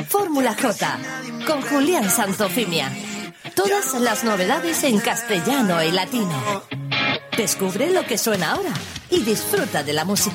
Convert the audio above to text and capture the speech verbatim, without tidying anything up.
Fórmula J, con Julián Santofimia. Todas las novedades en castellano y latino. Descubre lo que suena ahora y disfruta de la música.